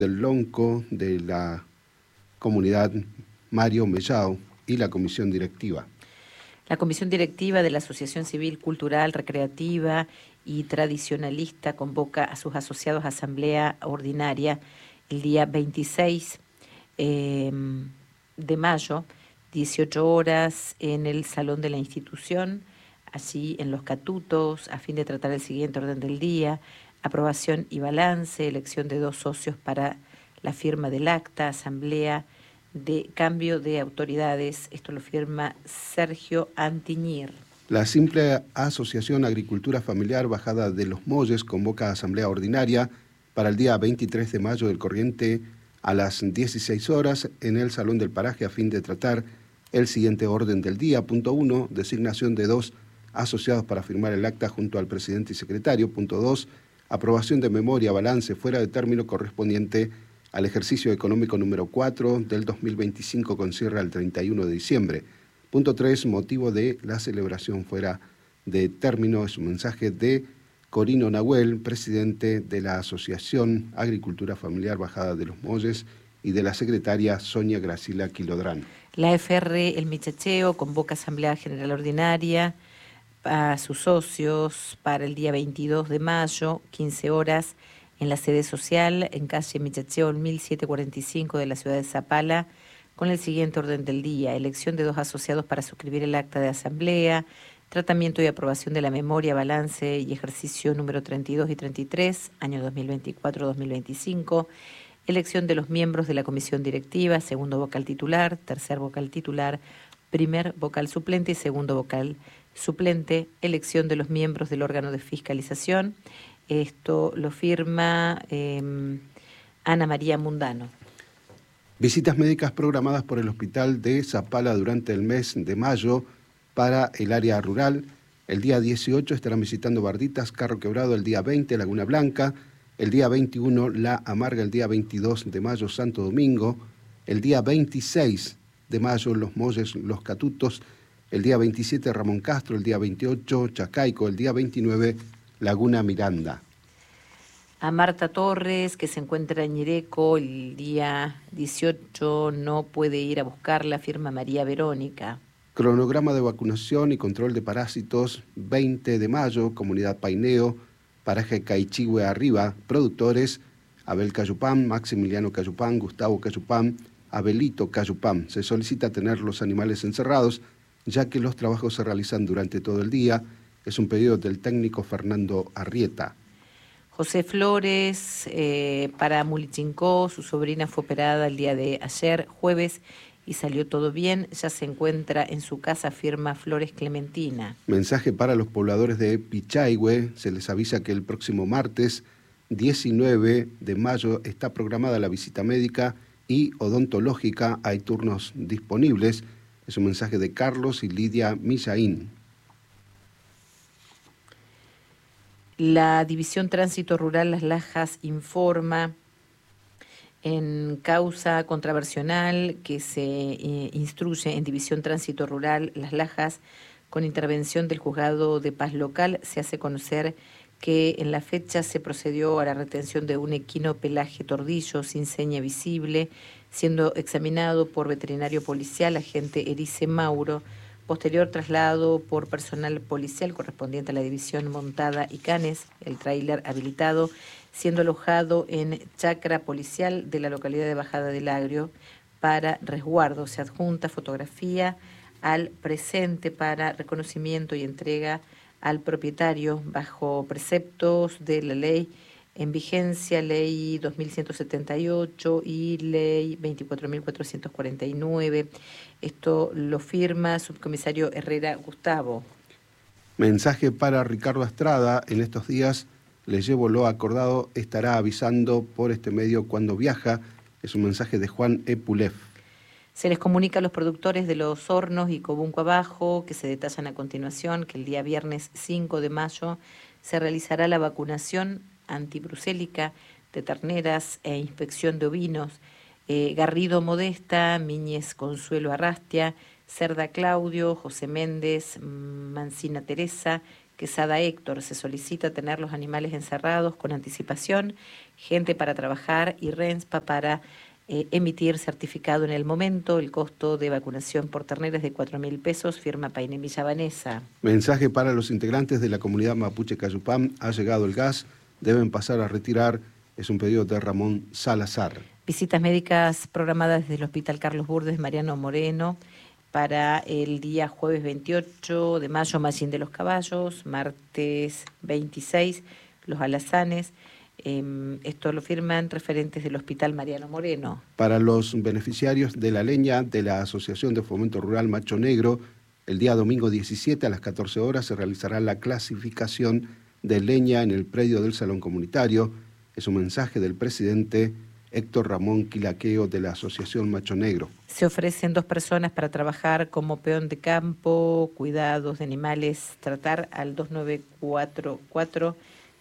del Lonco, de la comunidad Mario Mellao y la comisión directiva. La comisión directiva de la Asociación Civil Cultural, Recreativa y Tradicionalista convoca a sus asociados a asamblea ordinaria el día 26 de mayo, 18 horas, en el salón de la institución, allí en Los Catutos, a fin de tratar el siguiente orden del día: aprobación y balance, elección de 2 socios para la firma del acta, asamblea de cambio de autoridades. Esto lo firma Sergio Antiñir. La simple Asociación Agricultura Familiar Bajada de los Molles convoca a asamblea ordinaria para el día 23 de mayo del corriente a las 16 horas en el Salón del Paraje a fin de tratar el siguiente orden del día. Punto 1, designación de 2 asociados para firmar el acta junto al presidente y secretario. Punto 2, aprobación de memoria, balance fuera de término correspondiente al ejercicio económico número 4 del 2025 con cierre al 31 de diciembre. Punto 3, motivo de la celebración fuera de término, es un mensaje de Corino Nahuel, presidente de la Asociación Agricultura Familiar Bajada de los Molles, y de la secretaria Sonia Gracila Quilodrán. La FR El Michacheo convoca Asamblea General Ordinaria a sus socios para el día 22 de mayo, 15 horas, en la sede social, en calle Michacheo 1745 de la ciudad de Zapala, con el siguiente orden del día: elección de 2 asociados para suscribir el acta de asamblea, tratamiento y aprobación de la memoria, balance y ejercicio número 32 y 33, año 2024-2025, elección de los miembros de la comisión directiva, segundo vocal titular, tercer vocal titular, primer vocal suplente y segundo vocal suplente, elección de los miembros del órgano de fiscalización. Esto lo firma Ana María Mundano. Visitas médicas programadas por el Hospital de Zapala durante el mes de mayo para el área rural. El día 18 estarán visitando Barditas, Carro Quebrado; el día 20 Laguna Blanca; el día 21 La Amarga; el día 22 de mayo Santo Domingo; el día 26 de mayo Los Molles, Los Catutos; el día 27 Ramón Castro; el día 28 Chacaico; el día 29 Laguna Miranda. A Marta Torres, que se encuentra en Ñireco, el día 18 no puede ir a buscarla, firma María Verónica. Cronograma de vacunación y control de parásitos, 20 de mayo, Comunidad Paineo, Paraje Caichigüe Arriba, productores: Abel Cayupán, Maximiliano Cayupán, Gustavo Cayupán, Abelito Cayupán. Se solicita tener los animales encerrados, ya que los trabajos se realizan durante todo el día. Es un pedido del técnico Fernando Arrieta. José Flores, para Mulichincó, su sobrina fue operada el día de ayer, jueves, y salió todo bien. Ya se encuentra en su casa, firma Flores Clementina. Mensaje para los pobladores de Pichaihue. Se les avisa que el próximo martes 19 de mayo está programada la visita médica y odontológica. Hay turnos disponibles. Es un mensaje de Carlos y Lidia Millaín. La División Tránsito Rural Las Lajas informa en causa contraversional que se instruye en División Tránsito Rural Las Lajas con intervención del Juzgado de Paz Local. Se hace conocer que en la fecha se procedió a la retención de un equino pelaje tordillo sin seña visible, siendo examinado por veterinario policial, agente Erice Mauro. Posterior traslado por personal policial correspondiente a la División Montada y Canes, el tráiler habilitado, siendo alojado en chacra policial de la localidad de Bajada del Agrio para resguardo. Se adjunta fotografía al presente para reconocimiento y entrega al propietario bajo preceptos de la ley en vigencia, ley 2178 y ley 24.449. Esto lo firma subcomisario Herrera Gustavo. Mensaje para Ricardo Estrada. En estos días les llevo lo acordado, estará avisando por este medio cuando viaja. Es un mensaje de Juan Epulef. Se les comunica a los productores de Los Hornos y Cobunco Abajo, que se detallan a continuación, que el día viernes 5 de mayo se realizará la vacunación antibrucélica de terneras e inspección de ovinos. Garrido Modesta, Miñez Consuelo Arrastia, Cerda Claudio, José Méndez, Mancina Teresa, Quesada Héctor. Se solicita tener los animales encerrados con anticipación, gente para trabajar y RENSPA para emitir certificado en el momento. El costo de vacunación por ternera es de 4.000 pesos, firma Painemilla Vanessa. Mensaje para los integrantes de la comunidad mapuche Cayupam. Ha llegado el gas, deben pasar a retirar. Es un pedido de Ramón Salazar. Visitas médicas programadas desde el Hospital Carlos Burdes Mariano Moreno para el día jueves 28 de mayo, Mallín de los Caballos, martes 26, Los Alazanes. Esto lo firman referentes del Hospital Mariano Moreno. Para los beneficiarios de la leña de la Asociación de Fomento Rural Macho Negro, el día domingo 17 a las 14 horas se realizará la clasificación de leña en el predio del Salón Comunitario. Es un mensaje del presidente Héctor Ramón Quilaqueo de la Asociación Macho Negro. Se ofrecen 2 personas para trabajar como peón de campo, cuidados de animales, tratar al 2944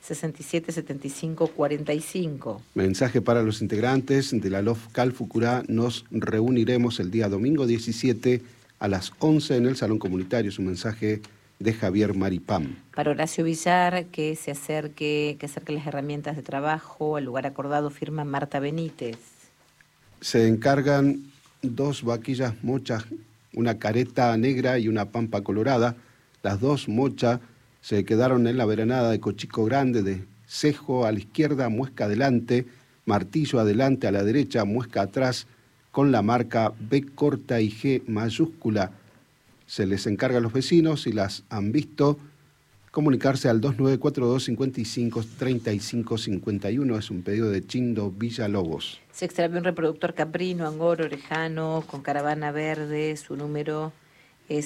67 75 45. Mensaje para los integrantes de la LOF Calfucurá. Nos reuniremos el día domingo 17 a las 11 en el Salón Comunitario. Es un mensaje de Javier Maripam. Para Horacio Villar, que acerque las herramientas de trabajo al lugar acordado, firma Marta Benítez. Se encargan 2 vaquillas mochas, una careta negra y una pampa colorada. Las 2 mochas se quedaron en la veranada de Cochico Grande, de cejo a la izquierda, muesca adelante, martillo adelante a la derecha, muesca atrás, con la marca B corta y G mayúscula. Se les encarga a los vecinos, si las han visto, comunicarse al 2942 55 35 51. Es un pedido de Chindo Villalobos. Se extravió un reproductor caprino, angoro, orejano, con caravana verde. Su número es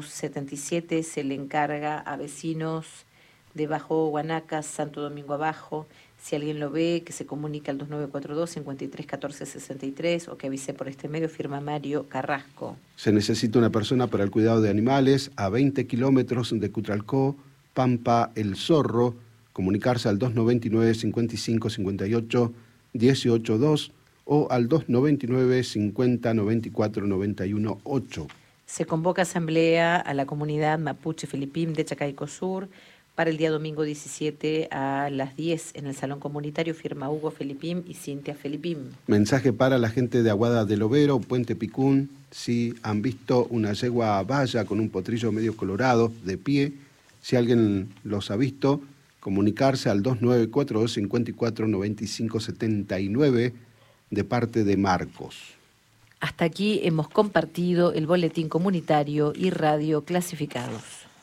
077. Se le encarga a vecinos de Bajo Guanacas, Santo Domingo Abajo. Si alguien lo ve, que se comunique al 2942 53 14 63 o que avise por este medio, firma Mario Carrasco. Se necesita una persona para el cuidado de animales a 20 kilómetros de Cutralcó, Pampa El Zorro. Comunicarse al 299 55 58 18 2 o al 299 50 94 91 8. Se convoca asamblea a la comunidad mapuche Felipim de Chacaico Sur para el día domingo 17 a las 10 en el Salón Comunitario, firma Hugo Felipim y Cintia Felipim. Mensaje para la gente de Aguada del Overo, Puente Picún. Si han visto una yegua valla con un potrillo medio colorado de pie, si alguien los ha visto, comunicarse al 2942 54 95 79 de parte de Marcos. Hasta aquí hemos compartido el boletín comunitario y radio clasificados.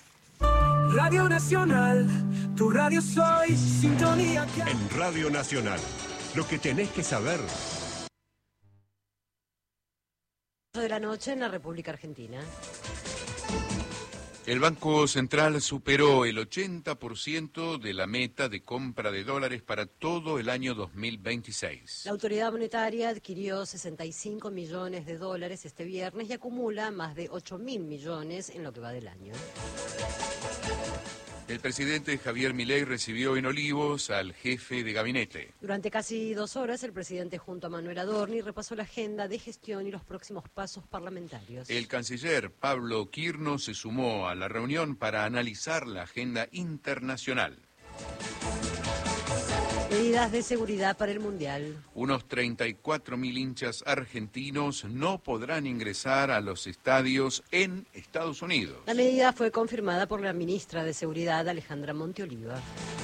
Radio Nacional, tu radio soy, sintonía. En Radio Nacional, lo que tenés que saber. De la noche en la República Argentina. El Banco Central superó el 80% de la meta de compra de dólares para todo el año 2026. La autoridad monetaria adquirió 65 millones de dólares este viernes y acumula más de 8.000 millones en lo que va del año. El presidente Javier Milei recibió en Olivos al jefe de gabinete. Durante casi 2 horas, el presidente junto a Manuel Adorni repasó la agenda de gestión y los próximos pasos parlamentarios. El canciller Pablo Quirno se sumó a la reunión para analizar la agenda internacional. Medidas de seguridad para el Mundial. Unos 34.000 hinchas argentinos no podrán ingresar a los estadios en Estados Unidos. La medida fue confirmada por la ministra de Seguridad, Alejandra Monteoliva.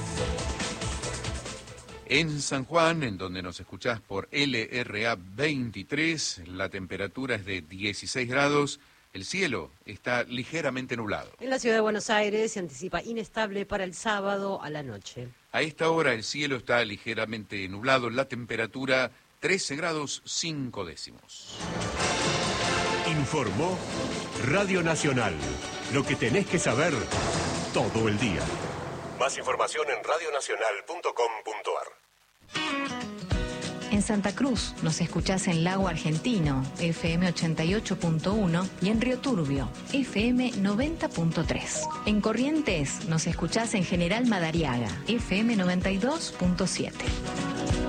En San Juan, en donde nos escuchás por LRA 23, la temperatura es de 16 grados. El cielo está ligeramente nublado. En la ciudad de Buenos Aires se anticipa inestable para el sábado a la noche. A esta hora el cielo está ligeramente nublado, la temperatura 13 grados 5 décimos. Informó Radio Nacional, lo que tenés que saber todo el día. Más información en radionacional.com.ar. En Santa Cruz nos escuchás en Lago Argentino, FM 88.1 y en Río Turbio, FM 90.3. En Corrientes nos escuchás en General Madariaga, FM 92.7.